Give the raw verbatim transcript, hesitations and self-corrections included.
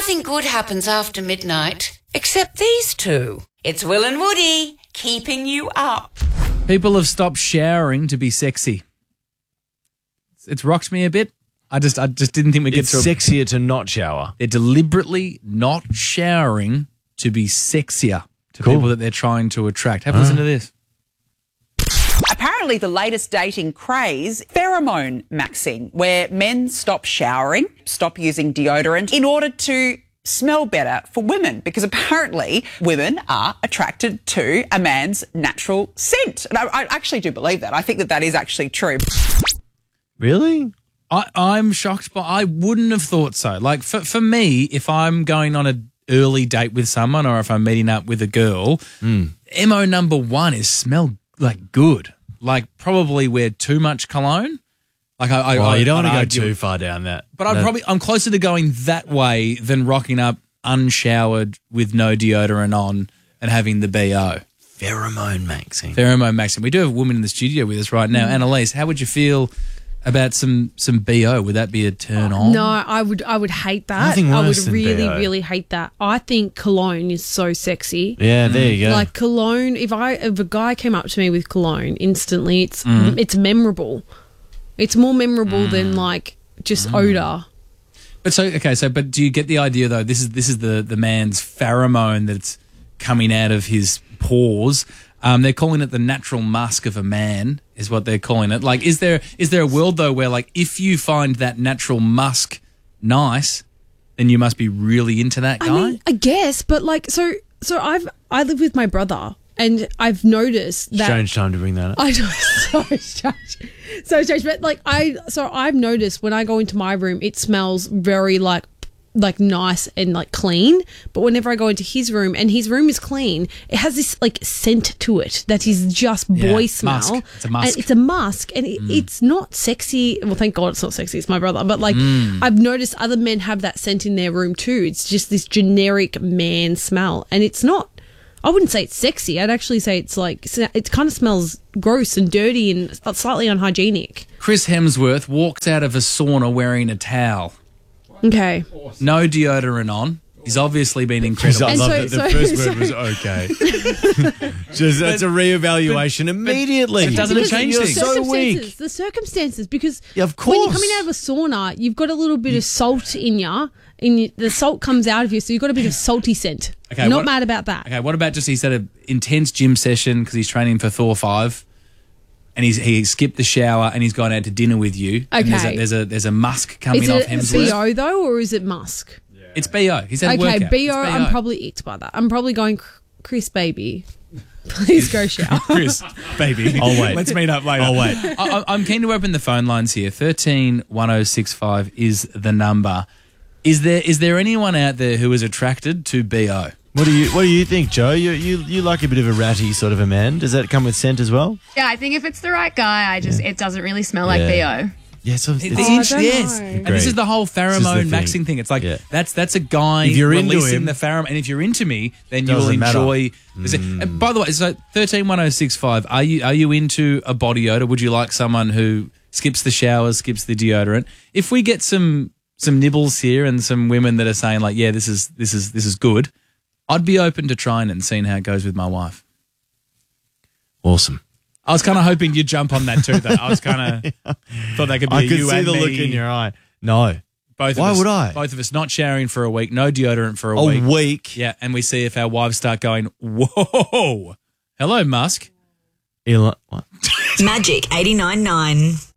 Nothing good happens after midnight, except these two. It's Will and Woody, keeping you up. People have stopped showering to be sexy. It's rocked me a bit. I just I just didn't think we'd get It's to a, sexier to not shower. They're deliberately not showering to be sexier to Cool. people that they're trying to attract. Have a listen to this. Apparently, the latest dating craze, pheromone maxing, where men stop showering, stop using deodorant in order to smell better for women, because apparently women are attracted to a man's natural scent. And I, I actually do believe that. I think that that is actually true. Really? I, I'm shocked, but I wouldn't have thought so. Like, for, for me, if I'm going on an early date with someone or if I'm meeting up with a girl, Mm. M O number one is smell, like, good. Like, probably wear too much cologne. Like, I, I, Well, I you don't I'd want to go argue- too far down that. But I'm that- probably I'm closer to going that way than rocking up unshowered with no deodorant on and having the B O. Pheromone maxing. Pheromone maxing. We do have a woman in the studio with us right now. Annalise, how would you feel about some some B O? Would that be a turn on? No, I would I would hate that. Nothing I would worse than really, B O. really hate that. I think cologne is so sexy. Yeah, there you go. Like cologne, if I if a guy came up to me with cologne, instantly it's Mm. it's memorable. It's more memorable than like just Mm. odor. But so okay, so but do you get the idea though? This is this is the the man's pheromone that's coming out of his pores. Um, they're calling it the natural musk of a man, is what they're calling it. Like, is there is there a world though where like if you find that natural musk nice, then you must be really into that guy? I mean, I guess, but like so so I've I live with my brother and I've noticed that Strange time to bring that up. I know, so strange. So strange. But like I so I've noticed when I go into my room it smells very like like nice and like clean, but whenever I go into his room and his room is clean, it has this like scent to it that is just boy Yeah, smell. musk. It's a musk. And it's a musk and it, it's not sexy. Well, thank God it's not sexy. It's my brother. But like I've noticed other men have that scent in their room too. It's just this generic man smell and it's not, I wouldn't say it's sexy. I'd actually say it's like, it kind of smells gross and dirty and slightly unhygienic. Chris Hemsworth walks out of a sauna wearing a towel. Okay. No deodorant on. He's obviously been incredible. I And love so- that the so- first so- word was okay. Just, that's a reevaluation immediately. it doesn't Because change You're things. so circumstances, weak. the circumstances, because Yeah, of when you're course. coming out of a sauna, you've got a little bit of salt in you, and you, the salt comes out of you, so you've got a bit of salty scent. Okay, Not what- mad about that. Okay, what about just he's had an intense gym session because he's training for Thor five, and he's he skipped the shower and he's gone out to dinner with you. And there's a, Okay. there's a there's a musk coming Is off it Hemsworth. B O though, or is it musk? It's B O. He's had a Okay, workout. B O, It's I'm probably icked by that. I'm probably going, Chris, baby, please go shower. Chris, baby. I'll wait. Let's meet up later. I'll wait. I, I- I'm keen to open the phone lines here. Thirteen one zero six five is the number. Is there is there anyone out there who is attracted to B O? What do you What do you think, Joe? You you you like a bit of a ratty sort of a man. Does that come with scent as well? Yeah, I think if it's the right guy, I just it doesn't really smell like Yeah. B O. Yeah, so The it's, I inch- don't yes, know. and this is the whole This is the pheromone thing. maxing thing. It's like Yeah. that's that's a guy If you're into releasing him- the pheromone, and if you're into me, then you will Doesn't matter. enjoy. And by the way, so thirteen one zero six five. Are you are you into a body odor? Would you like someone who skips the showers, skips the deodorant? If we get some some nibbles here and some women that are saying like, yeah, this is this is this is good, I'd be open to trying it and seeing how it goes with my wife. awesome. I was kind of hoping you'd jump on that too, though. I was kind of thought that could be I a could you see and the me. look in your eye. No, Both Why of us, would I? Both of us not showering for a week, no deodorant for a, a week. week. Yeah, and we see if our wives start going, whoa, hello, Musk. Elon, what? Magic eighty-nine point nine.